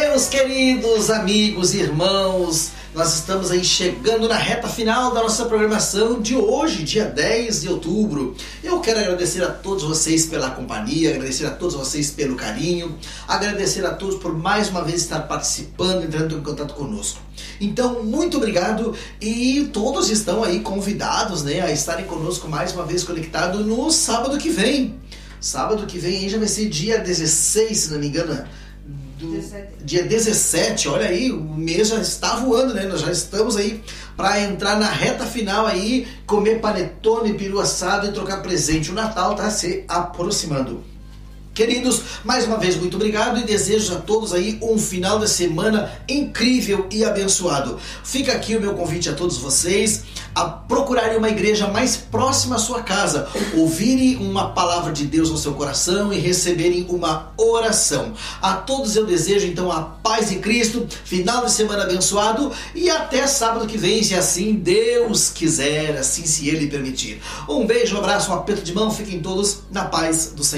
Meus queridos amigos e irmãos, nós estamos aí chegando na reta final da nossa programação de hoje, dia 10 de outubro. Eu quero agradecer a todos vocês pela companhia, agradecer a todos vocês pelo carinho, agradecer a todos por mais uma vez estar participando, entrando em contato conosco. Então, muito obrigado, e todos estão aí convidados, né, a estarem conosco mais uma vez conectados no sábado que vem. Sábado que vem aí já vai ser dia 16, se não me engano. Dia 17, olha aí, o mês já está voando, né? Nós já estamos aí para entrar na reta final aí, comer panetone, peru assado e trocar presente. O Natal está se aproximando. Queridos, mais uma vez muito obrigado e desejo a todos aí um final de semana incrível e abençoado. Fica aqui o meu convite a todos vocês a procurarem uma igreja mais próxima à sua casa, ouvirem uma palavra de Deus no seu coração e receberem uma oração. A todos eu desejo então a paz de Cristo, final de semana abençoado e até sábado que vem, se assim Deus quiser, assim se Ele permitir. Um beijo, um abraço, um aperto de mão, fiquem todos na paz do Senhor.